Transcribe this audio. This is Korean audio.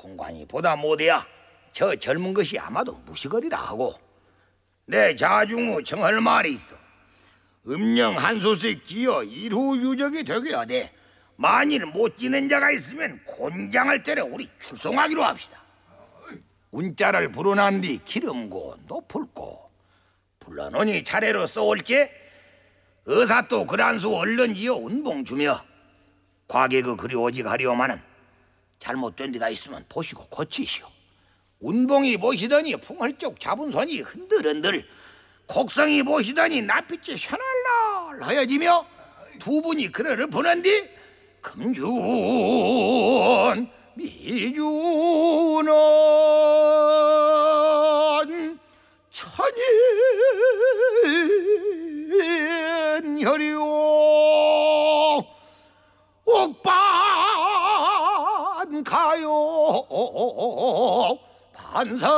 통관이 보다 못해야 저 젊은 것이 아마도 무시거리라 하고, 내 자중후 청할 말이 있어. 음령 한 소씩 지어 일후 유적이 되게 하되, 만일 못 지는 자가 있으면 곤장할 때에 우리 출송하기로 합시다. 운자를 불어난 뒤 기름고 높을고 불러놓으니 차례로 써올지 의사또 그란수 얼른 지어 운봉 주며, 과객의 그리 오직 하리오마는 잘못된 데가 있으면 보시고 고치시오. 운봉이 보시더니 풍헐적 잡은 손이 흔들흔들, 곡성이 보시더니 낯빛이 샤랄랄 하여지며, 두 분이 그러를 보는 뒤 금준 미주는 천인혈이오 옥반 가요 반사